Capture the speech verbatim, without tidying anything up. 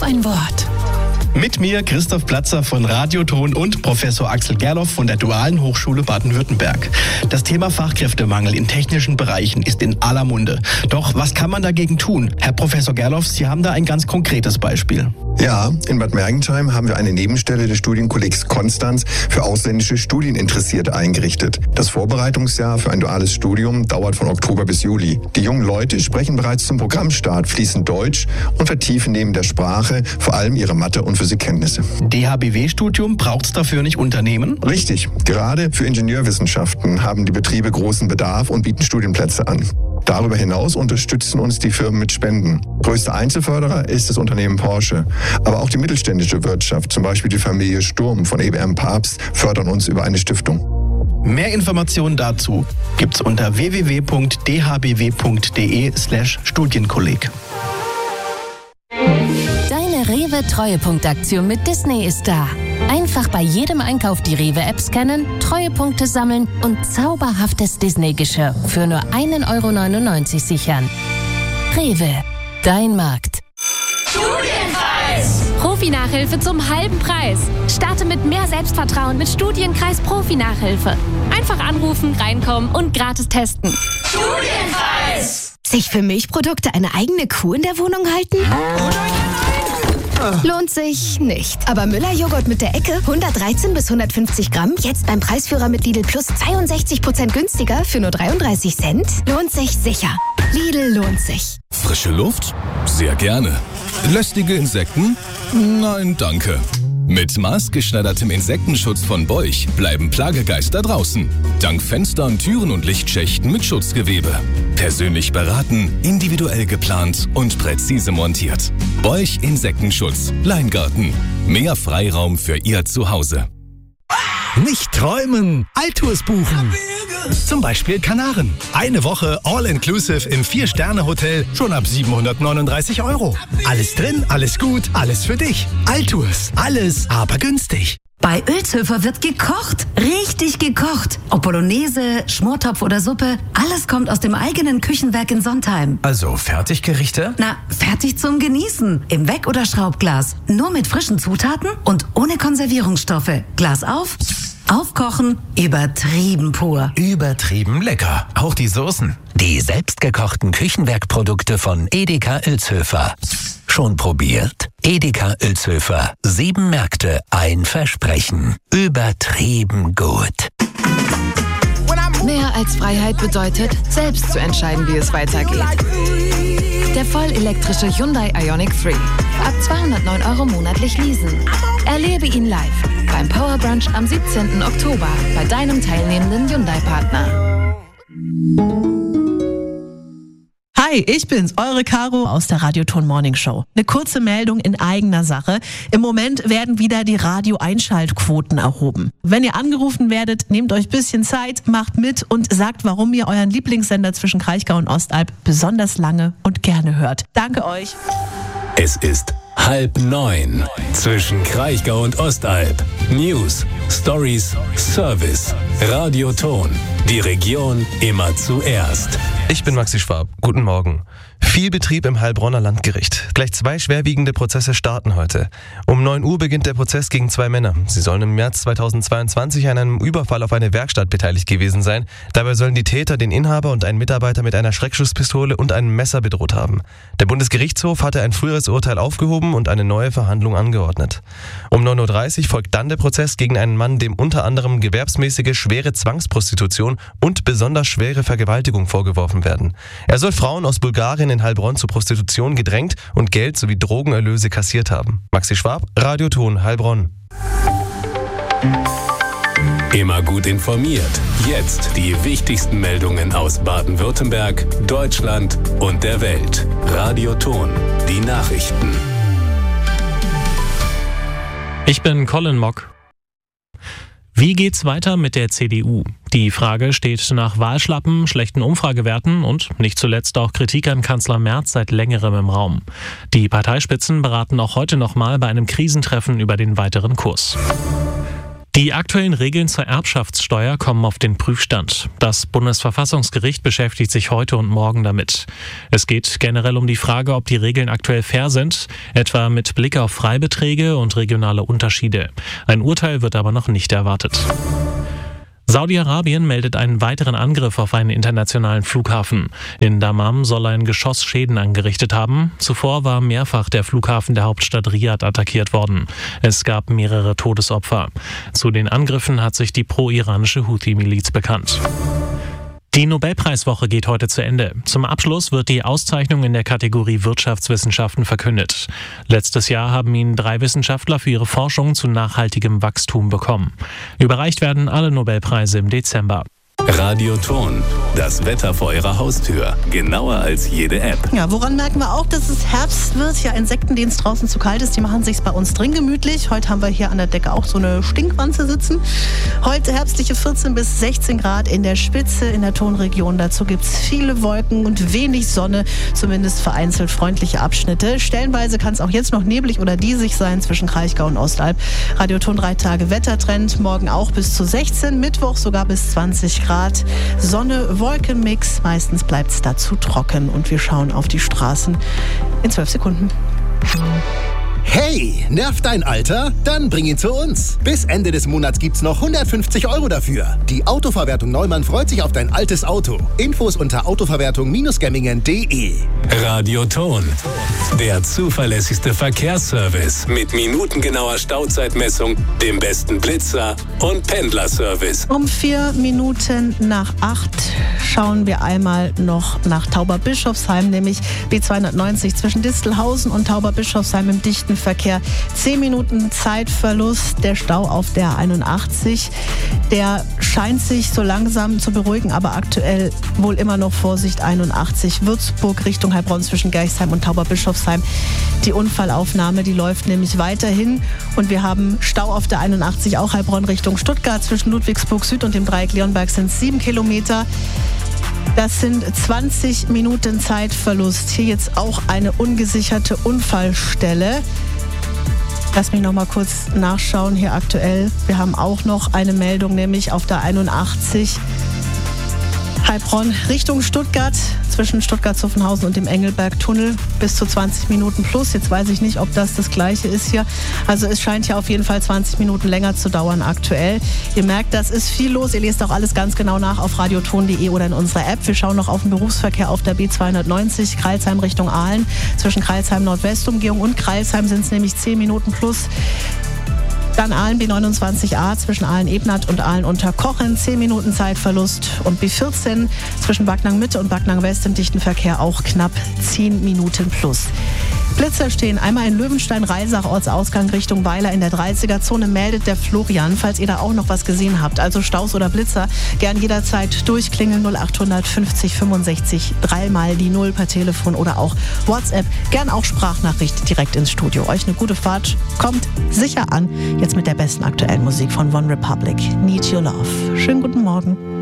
ein Wort. Mit mir Christoph Platzer von Radioton und Professor Axel Gerloff von der Dualen Hochschule Baden-Württemberg. Das Thema Fachkräftemangel in technischen Bereichen ist in aller Munde. Doch was kann man dagegen tun? Herr Professor Gerloff, Sie haben da ein ganz konkretes Beispiel. Ja, in Bad Mergentheim haben wir eine Nebenstelle des Studienkollegs Konstanz für ausländische Studieninteressierte eingerichtet. Das Vorbereitungsjahr für ein duales Studium dauert von Oktober bis Juli. Die jungen Leute sprechen bereits zum Programmstart fließend Deutsch und vertiefen neben der Sprache vor allem ihre Mathe- und Physikkenntnisse. D H B W-Studium braucht es dafür nicht Unternehmen? Richtig. Gerade für Ingenieurwissenschaften haben die Betriebe großen Bedarf und bieten Studienplätze an. Darüber hinaus unterstützen uns die Firmen mit Spenden. Größter Einzelförderer ist das Unternehmen Porsche. Aber auch die mittelständische Wirtschaft, zum Beispiel die Familie Sturm von E B M Papst, fördern uns über eine Stiftung. Mehr Informationen dazu gibt's unter w w w punkt d h b w punkt d e slash Studienkolleg. Deine Rewe-Treuepunktaktion mit Disney ist da. Einfach bei jedem Einkauf die Rewe-App scannen, Treuepunkte sammeln und zauberhaftes Disney-Geschirr für nur ein Euro neunundneunzig sichern. Rewe, dein Markt. Studienkreis! Profi-Nachhilfe zum halben Preis. Starte mit mehr Selbstvertrauen mit Studienkreis Profi-Nachhilfe. Einfach anrufen, reinkommen und gratis testen. Studienkreis! Sich für Milchprodukte eine eigene Kuh in der Wohnung halten? Lohnt sich nicht. Aber Müller-Joghurt mit der Ecke, hundertdreizehn bis hundertfünfzig Gramm, jetzt beim Preisführer mit Lidl Plus zweiundsechzig Prozent günstiger für nur dreiunddreißig Cent? Lohnt sich sicher. Lidl lohnt sich. Frische Luft? Sehr gerne. Lästige Insekten? Nein, danke. Mit maßgeschneidertem Insektenschutz von Beuch bleiben Plagegeister draußen. Dank Fenstern, Türen und Lichtschächten mit Schutzgewebe. Persönlich beraten, individuell geplant und präzise montiert. Beuch Insektenschutz. Leingarten. Mehr Freiraum für Ihr Zuhause. Nicht träumen, Altours buchen. Zum Beispiel Kanaren. Eine Woche All-Inclusive im Vier-Sterne-Hotel schon ab siebenhundertneununddreißig Euro. Alles drin, alles gut, alles für dich. Altours, alles, aber günstig. Bei Ölzhöfer wird gekocht, richtig gekocht. Ob Bolognese, Schmortopf oder Suppe, alles kommt aus dem eigenen Küchenwerk in Sontheim. Also Fertiggerichte? Na, fertig zum Genießen. Im Weck- oder Schraubglas. Nur mit frischen Zutaten und ohne Konservierungsstoffe. Glas auf, aufkochen, übertrieben pur. Übertrieben lecker. Auch die Soßen. Die selbstgekochten Küchenwerkprodukte von Edeka Ölzhöfer. Schon probiert? Edeka Ölzhöfer. Sieben Märkte, ein Versprechen. Übertrieben gut. Mehr als Freiheit bedeutet, selbst zu entscheiden, wie es weitergeht. Der vollelektrische Hyundai Ioniq drei. Ab zweihundertneun Euro monatlich leasen. Erlebe ihn live beim Power Brunch am siebzehnten Oktober bei deinem teilnehmenden Hyundai-Partner. Hi, ich bin's, eure Caro aus der Radioton Morning Show. Eine kurze Meldung in eigener Sache. Im Moment werden wieder die Radio-Einschaltquoten erhoben. Wenn ihr angerufen werdet, nehmt euch ein bisschen Zeit, macht mit und sagt, warum ihr euren Lieblingssender zwischen Kraichgau und Ostalb besonders lange und gerne hört. Danke euch. Es ist halb neun. Zwischen Kraichgau und Ostalb. News, Stories, Service. Radioton. Die Region immer zuerst. Ich bin Maxi Schwab. Guten Morgen. Viel Betrieb im Heilbronner Landgericht. Gleich zwei schwerwiegende Prozesse starten heute. Um neun Uhr beginnt der Prozess gegen zwei Männer. Sie sollen im März zweitausendzweiundzwanzig an einem Überfall auf eine Werkstatt beteiligt gewesen sein. Dabei sollen die Täter den Inhaber und einen Mitarbeiter mit einer Schreckschusspistole und einem Messer bedroht haben. Der Bundesgerichtshof hatte ein früheres Urteil aufgehoben und eine neue Verhandlung angeordnet. Um neun Uhr dreißig folgt dann der Prozess gegen einen Mann, dem unter anderem gewerbsmäßige schwere Zwangsprostitution und besonders schwere Vergewaltigung vorgeworfen werden. Er soll Frauen aus Bulgarien in Heilbronn zur Prostitution gedrängt und Geld sowie Drogenerlöse kassiert haben. Maxi Schwab, Radioton Heilbronn. Immer gut informiert. Jetzt die wichtigsten Meldungen aus Baden-Württemberg, Deutschland und der Welt. Radioton, die Nachrichten. Ich bin Colin Mock. Wie geht's weiter mit der C D U? Die Frage steht nach Wahlschlappen, schlechten Umfragewerten und nicht zuletzt auch Kritik an Kanzler Merz seit längerem im Raum. Die Parteispitzen beraten auch heute nochmal bei einem Krisentreffen über den weiteren Kurs. Die aktuellen Regeln zur Erbschaftssteuer kommen auf den Prüfstand. Das Bundesverfassungsgericht beschäftigt sich heute und morgen damit. Es geht generell um die Frage, ob die Regeln aktuell fair sind, etwa mit Blick auf Freibeträge und regionale Unterschiede. Ein Urteil wird aber noch nicht erwartet. Saudi-Arabien meldet einen weiteren Angriff auf einen internationalen Flughafen. In Dammam soll ein Geschoss Schäden angerichtet haben. Zuvor war mehrfach der Flughafen der Hauptstadt Riad attackiert worden. Es gab mehrere Todesopfer. Zu den Angriffen hat sich die pro-iranische Houthi-Miliz bekannt. Die Nobelpreiswoche geht heute zu Ende. Zum Abschluss wird die Auszeichnung in der Kategorie Wirtschaftswissenschaften verkündet. Letztes Jahr haben ihn drei Wissenschaftler für ihre Forschung zu nachhaltigem Wachstum bekommen. Überreicht werden alle Nobelpreise im Dezember. Radioton, das Wetter vor Ihrer Haustür. Genauer als jede App. Ja, woran merken wir auch, dass es Herbst wird? Ja, Insekten, denen es draußen zu kalt ist, die machen sich's bei uns drin gemütlich. Heute haben wir hier an der Decke auch so eine Stinkwanze sitzen. Heute herbstliche vierzehn bis sechzehn Grad in der Spitze in der Tonregion. Dazu gibt's viele Wolken und wenig Sonne, zumindest vereinzelt freundliche Abschnitte. Stellenweise kann es auch jetzt noch neblig oder diesig sein zwischen Kraichgau und Ostalb. Radioton drei Tage Wettertrend, morgen auch bis zu sechzehn, Mittwoch sogar bis zwanzig Grad. Sonne, Wolkenmix, meistens bleibt es dazu trocken und wir schauen auf die Straßen in zwölf Sekunden. Hey, nervt dein Alter? Dann bring ihn zu uns. Bis Ende des Monats gibt's noch hundertfünfzig Euro dafür. Die Autoverwertung Neumann freut sich auf dein altes Auto. Infos unter autoverwertung Gemmingen punkt de. Radioton, der zuverlässigste Verkehrsservice mit minutengenauer Stauzeitmessung, dem besten Blitzer und Pendlerservice. Um vier Minuten nach acht schauen wir einmal noch nach Tauberbischofsheim, nämlich B zweihundertneunzig zwischen Distelhausen und Tauberbischofsheim im dichten Verkehr. Zehn Minuten Zeitverlust, der Stau auf der einundachtzig. Der scheint sich so langsam zu beruhigen, aber aktuell wohl immer noch Vorsicht einundachtzig. Würzburg Richtung Heilbronn zwischen Gerchsheim und Tauberbischofsheim. Die Unfallaufnahme, die läuft nämlich weiterhin und wir haben Stau auf der einundachtzig, auch Heilbronn Richtung Stuttgart. Zwischen Ludwigsburg Süd und dem Dreieck Leonberg sind es sieben Kilometer. Das sind zwanzig Minuten Zeitverlust. Hier jetzt auch eine ungesicherte Unfallstelle. Lass mich noch mal kurz nachschauen hier aktuell. Wir haben auch noch eine Meldung, nämlich auf der einundachtzig Heilbronn Richtung Stuttgart, zwischen Stuttgart-Zuffenhausen und dem Engelberg-Tunnel bis zu zwanzig Minuten plus. Jetzt weiß ich nicht, ob das das Gleiche ist hier. Also es scheint ja auf jeden Fall zwanzig Minuten länger zu dauern aktuell. Ihr merkt, das ist viel los. Ihr lest auch alles ganz genau nach auf radioton punkt de oder in unserer App. Wir schauen noch auf den Berufsverkehr auf der B zweihundertneunzig, Crailsheim Richtung Aalen. Zwischen Crailsheim Nordwestumgehung und Crailsheim sind es nämlich zehn Minuten plus. Dann Aalen B neunundzwanzig a zwischen Aalen-Ebnat und Aalen-Unterkochen, zehn Minuten Zeitverlust. Und B vierzehn zwischen Backnang-Mitte und Backnang-West im dichten Verkehr auch knapp zehn Minuten plus. Blitzer stehen einmal in Löwenstein-Reisach, Ortsausgang Richtung Weiler in der dreißiger-Zone, meldet der Florian, falls ihr da auch noch was gesehen habt. Also Staus oder Blitzer, gern jederzeit durchklingeln null achthundert fünfzig fünfundsechzig, dreimal die Null per Telefon oder auch WhatsApp. Gern auch Sprachnachricht direkt ins Studio. Euch eine gute Fahrt, kommt sicher an. Jetzt mit der besten aktuellen Musik von One Republic, Need Your Love. Schönen guten Morgen.